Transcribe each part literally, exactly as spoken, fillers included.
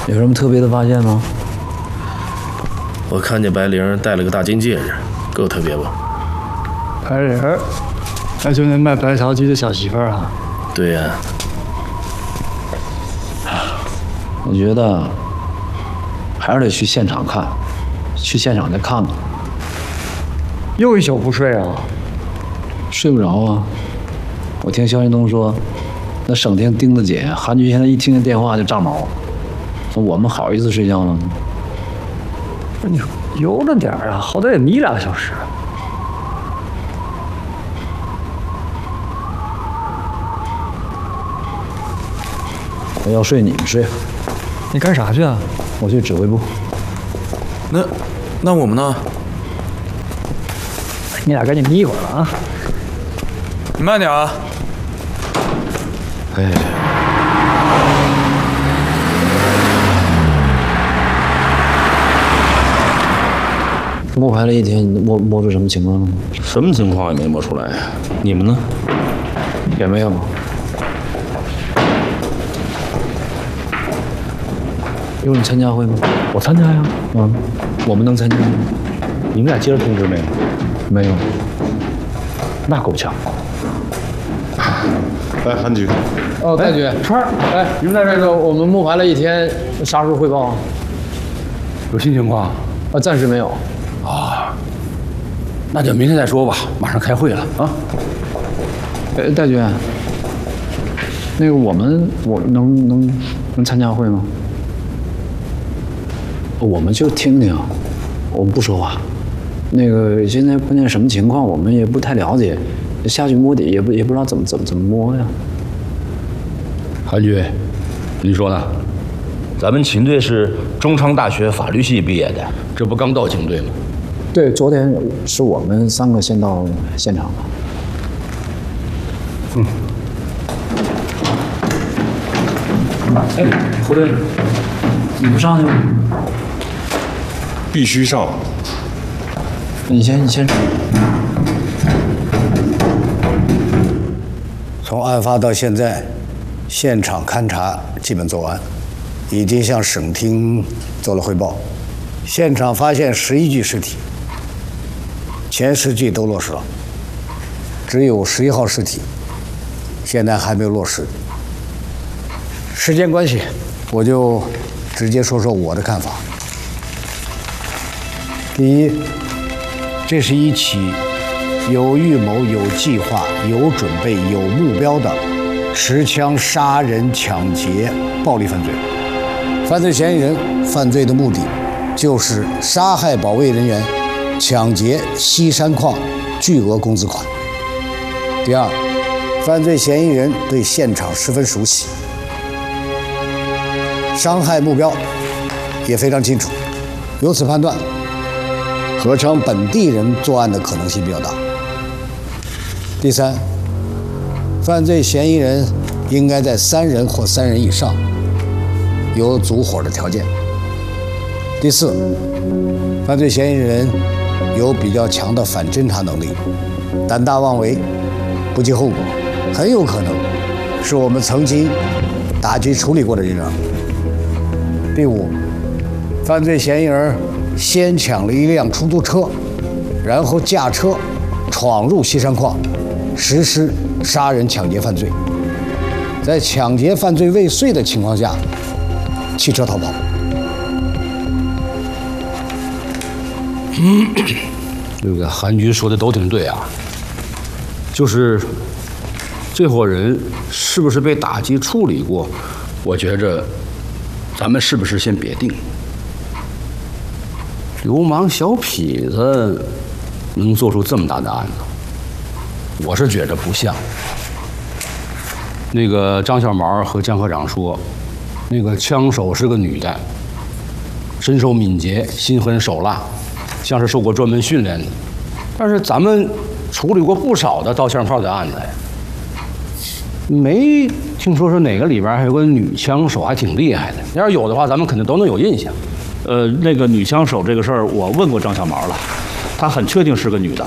有什么特别的发现吗？ 我看见白玲戴了个大金戒指，够特别吧？ 白玲，那就那卖白桃鸡的小媳妇儿啊？ 对呀、 啊。我觉得还是得去现场看，去现场再看看。 又一宿不睡啊？ 睡不着啊！我听肖云东说，那省厅丁子姐、韩局现在一听见电话就炸毛，我们好意思睡觉吗？ 你说悠着点啊，好歹也眯俩小时。 我要睡，你们睡。 你干啥去啊？ 我去指挥部。 那，那我们呢？ 你俩赶紧眯一会儿了啊！ 你慢点啊！ 哎。摸排了一天，摸摸出什么情况了吗？ 什么情况也没摸出来。你们呢？ 也没有。有你参加会吗？ 我参加呀。 嗯，我们能参加吗？ 你们俩接着通知没有？ 没有。 那够呛。 来，韩局。 哦，戴局， 川儿， 哎，你们在这个，我们摸排了一天，啥时候汇报啊？ 有新情况？ 啊，暂时没有。 啊，那就明天再说吧，马上开会了啊。 呃，戴局，那个我们我能能能参加会吗？我们就听听，我们不说话。那个现在关键什么情况，我们也不太了解，下去摸底也不也不知道怎么怎么怎么摸呀。 韩局，你说呢？咱们秦队是中昌大学法律系毕业的，这不刚到警队吗？ 对，昨天是我们三个先到现场的。 嗯。 哎，胡队，你不上去吗？ 必须上。 你先，你先。 从案发到现在，现场勘查基本做完，已经向省厅做了汇报。现场发现十一具尸体，前十具都落实了，只有十一号尸体现在还没有落实。时间关系，我就直接说说我的看法。第一，这是一起有预谋、有计划、有准备、有目标的持枪杀人、抢劫、暴力犯罪。犯罪嫌疑人犯罪的目的就是杀害保卫人员，抢劫西山矿巨额工资款。第二，犯罪嫌疑人对现场十分熟悉，伤害目标也非常清楚，由此判断，合昌本地人作案的可能性比较大。第三，犯罪嫌疑人应该在三人或三人以上，有组伙的条件。第四，犯罪嫌疑人有比较强的反侦查能力，胆大妄为，不计后果，很有可能是我们曾经打击处理过的人员。第五，犯罪嫌疑人先抢了一辆出租车，然后驾车闯入西山矿，实施杀人抢劫犯罪，在抢劫犯罪未遂的情况下弃车逃跑。 这个韩局说的都挺对啊，就是这伙人是不是被打击处理过，我觉着咱们是不是先别定。流氓小痞子能做出这么大的案子，我是觉着不像。那个张小毛和江科长说，那个枪手是个女的，身手敏捷，心狠手辣，像是受过专门训练的。但是咱们处理过不少的盗枪炮的案子呀，没听说说哪个里边还有个女枪手还挺厉害的。要是有的话，咱们肯定都能有印象。 呃，那个女枪手这个事儿，我问过张小毛了，她很确定是个女的。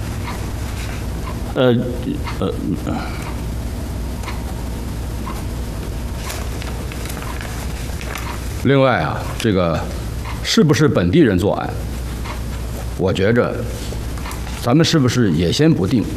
呃，呃，呃另外啊，这个是不是本地人作案？我觉着，咱们是不是也先不定？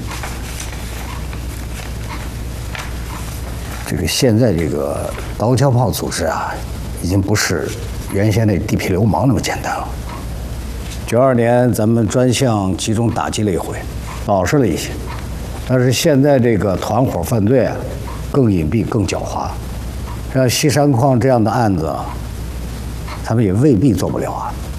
这个现在这个刀枪炮组织啊，已经不是原先那地痞流氓那么简单了。九二年咱们专项集中打击了一回，老实了一些，但是现在这个团伙犯罪啊，更隐蔽、更狡猾。像西山矿这样的案子，他们也未必做不了啊。